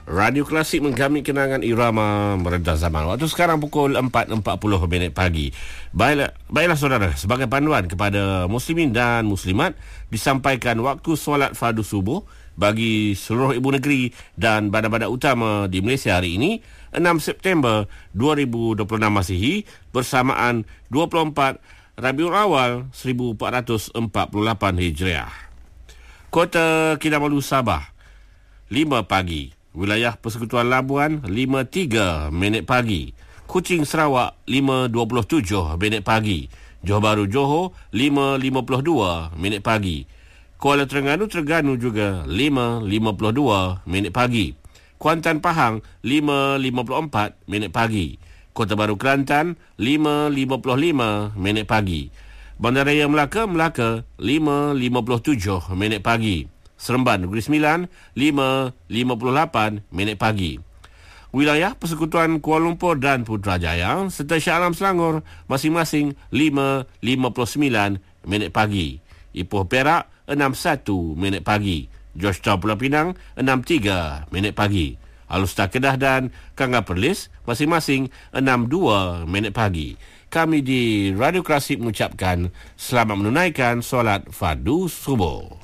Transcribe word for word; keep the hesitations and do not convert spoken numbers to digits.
Radio Klasik menggami kenangan irama meredah zaman. Waktu sekarang pukul empat empat puluh minit pagi. Baiklah, baiklah saudara, sebagai panduan kepada muslimin dan muslimat, disampaikan waktu solat fardu subuh bagi seluruh ibu negeri dan badan-badan utama di Malaysia hari ini, enam September dua ribu dua puluh enam Masihi, bersamaan dua puluh empat Rabiul Awal seribu empat ratus empat puluh lapan Hijriah. Kota Kinabalu, Sabah, lima pagi. Wilayah Persekutuan Labuan, lima tiga minit pagi. Kuching, Sarawak, lima dua puluh tujuh minit pagi. Johor Bahru, Johor, lima lima puluh dua minit pagi. Kuala Terengganu, Terengganu juga lima lima puluh dua minit pagi. Kuantan, Pahang, lima lima puluh empat minit pagi. Kota Baru, Kelantan, lima lima puluh lima minit pagi. Bandaraya Melaka, Melaka, lima lima puluh tujuh minit pagi. Seremban, Negeri Sembilan, lima lima puluh lapan minit pagi. Wilayah Persekutuan Kuala Lumpur dan Putrajaya serta Shah Alam, Selangor, masing-masing lima lima puluh sembilan minit pagi. Ipoh, Perak, enam satu minit pagi. Georgetown, Pulau Pinang, enam tiga minit pagi. Alustar, Kedah dan Kangga Perlis, masing-masing enam dua minit pagi. Kami di Radio Klasik mengucapkan selamat menunaikan solat fardu subuh.